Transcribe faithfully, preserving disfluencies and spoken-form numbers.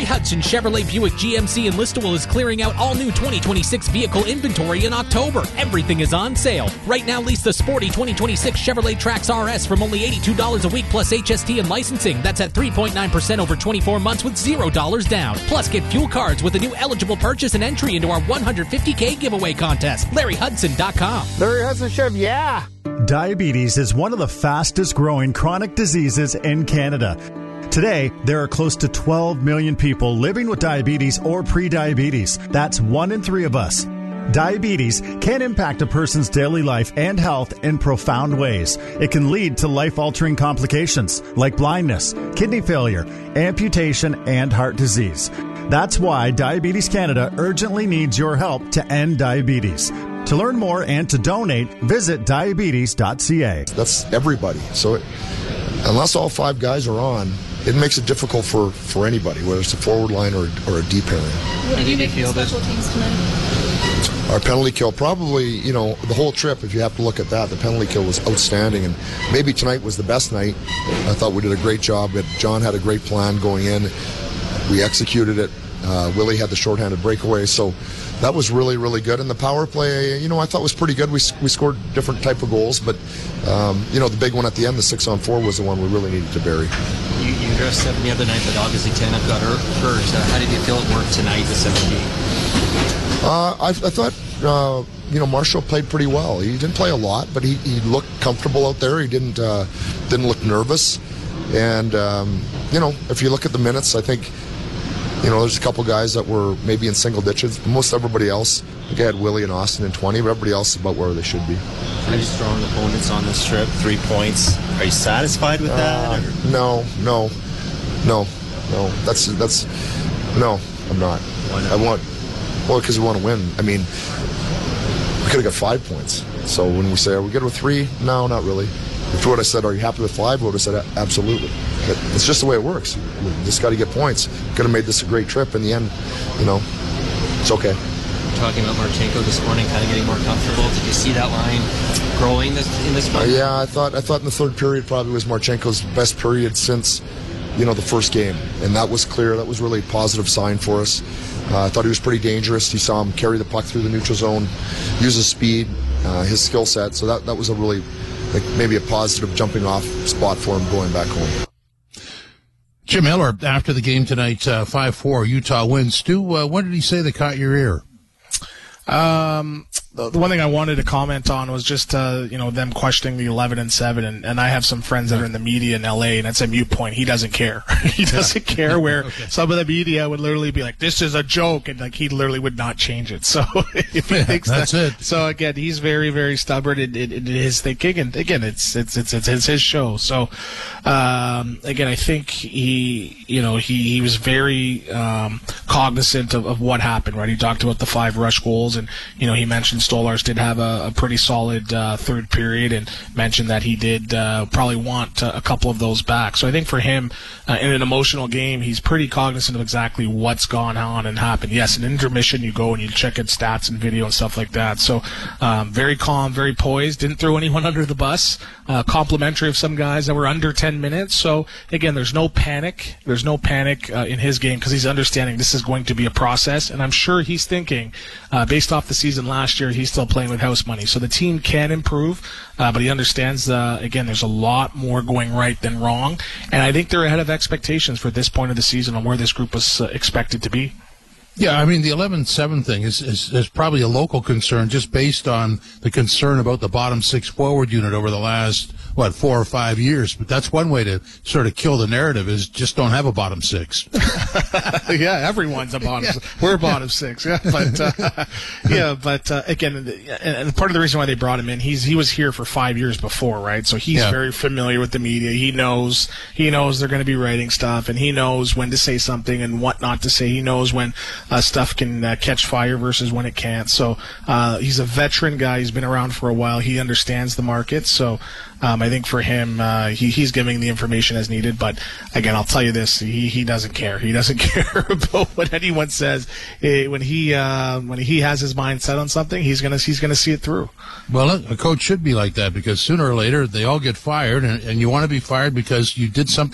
Larry Hudson Chevrolet Buick G M C in Listowel is clearing out all new twenty twenty-six vehicle inventory in October. Everything is on sale. Right now, lease the sporty twenty twenty-six Chevrolet Trax R S from only eighty-two dollars a week plus H S T and licensing. That's at three point nine percent over twenty-four months with zero dollars down. Plus, get fuel cards with a new eligible purchase and entry into our one hundred fifty K giveaway contest. Larry Hudson dot com. Larry Hudson Chev, yeah. Diabetes is one of the fastest growing chronic diseases in Canada. Today, there are close to twelve million people living with diabetes or prediabetes. That's one in three of us. Diabetes can impact a person's daily life and health in profound ways. It can lead to life-altering complications like blindness, kidney failure, amputation, and heart disease. That's why Diabetes Canada urgently needs your help to end diabetes. To learn more and to donate, visit diabetes dot c a. That's everybody. So it, unless all five guys are on, it makes it difficult for, for anybody, whether it's a forward line or, or a deep pairing. What did you make of special teams tonight? Our penalty kill, probably, you know, the whole trip, if you have to look at that, the penalty kill was outstanding. And maybe tonight was the best night. I thought we did a great job. John had a great plan going in. We executed it. Uh, Willie had the shorthanded breakaway. So that was really, really good. And the power play, you know, I thought was pretty good. We we scored different type of goals, but, um, you know, the big one at the end, the six on four, was the one we really needed to bury. You, you addressed seven the other night, but obviously Tanev got hurt. Uh, how did you feel it worked tonight, the seventeen? Uh, I, I thought, uh, you know, Marshall played pretty well. He didn't play a lot, but he, he looked comfortable out there. He didn't uh, didn't look nervous. And, um, you know, if you look at the minutes, I think, you know, there's a couple guys that were maybe in single digits. Most everybody else, I think I had Willie and Austin in twenty, but everybody else is about where they should be. Pretty strong opponents on this trip, three points. Are you satisfied with that? Uh, no, no, no, no. That's, that's, no, I'm not. Why not? I want, well, because we want to win. I mean, we could have got five points. So when we say, are we good with three? No, not really. If you would have said, are you happy with five? We would have said, absolutely. But it's just the way it works. We just got to get points. Could have made this a great trip. In the end, you know, it's okay. Talking about Marchenko this morning, kind of getting more comfortable. Did you see that line growing this, in this one? Uh, yeah, I thought I thought in the third period probably was Marchenko's best period since, you know, the first game. And that was clear. That was really a positive sign for us. Uh, I thought he was pretty dangerous. You saw him carry the puck through the neutral zone, use his speed, uh, his skill set. So that, that was a really, like, maybe a positive jumping off spot for him going back home. Jim Miller, after the game tonight, uh, five four, Utah wins. Stu, uh, what did he say that caught your ear? Um, the, the one thing I wanted to comment on was just, uh, you know, them questioning the eleven and seven. And, and I have some friends that are in the media in L A, and that's a mute point. He doesn't care. he doesn't yeah. care where okay. some of the media would literally be like, this is a joke. And like, he literally would not change it. So if he yeah, thinks that's that, it. So again, he's very, very stubborn in, in, in his thinking. And again, it's, it's, it's, it's, it's his show. So, um, again, I think he, you know, he, he was very, um, cognizant of, of what happened, right? He talked about the five rush goals, and, you know, he mentioned Stolarz did have a, a pretty solid uh, third period, and mentioned that he did uh, probably want uh, a couple of those back. So I think for him, uh, in an emotional game, he's pretty cognizant of exactly what's gone on and happened. Yes, in intermission, you go and you check in stats and video and stuff like that. So um, very calm, very poised, didn't throw anyone under the bus, uh, complimentary of some guys that were under ten minutes. So again, there's no panic. There's no panic uh, in his game, because he's understanding this is going to be a process, and I'm sure he's thinking, uh, based off the season last year, he's still playing with house money. So the team can improve, uh, but he understands, uh, again, there's a lot more going right than wrong, and I think they're ahead of expectations for this point of the season on where this group was uh, expected to be. Yeah, I mean, the eleven seven thing is, is, is probably a local concern, just based on the concern about the bottom six forward unit over the last, what, four or five years. But that's one way to sort of kill the narrative, is just don't have a bottom six. Yeah, everyone's a bottom. Yeah. We're a bottom yeah. six. Yeah, but uh, yeah, but uh, again, and part of the reason why they brought him in, he's he was here for five years before, right? So he's yeah. very familiar with the media. He knows he knows they're going to be writing stuff, and he knows when to say something and what not to say. He knows when uh, stuff can uh, catch fire versus when it can't. So uh, he's a veteran guy. He's been around for a while. He understands the market. So um, I think for him, uh, he, he's giving the information as needed. But again, I'll tell you this: he he doesn't care. He doesn't care about what anyone says. Eh, when he uh, when he has his mind set on something, he's gonna he's gonna see it through. Well, a coach should be like that, because sooner or later they all get fired, and, and you want to be fired because you did something